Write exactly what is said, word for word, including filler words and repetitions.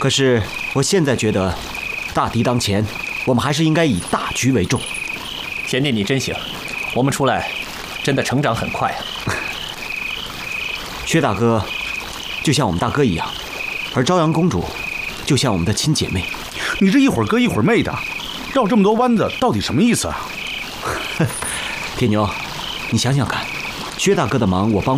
可是我现在觉得，大敌当前，我们还是应该以大局为重。 贤弟你真行，我们出来真的成长很快啊。 薛大哥就像我们大哥一样，而朝阳公主就像我们的亲姐妹。 你这一会儿哥一会儿妹的，绕这么多弯子，到底什么意思啊？ 铁牛，你想想看，薛大哥的忙我帮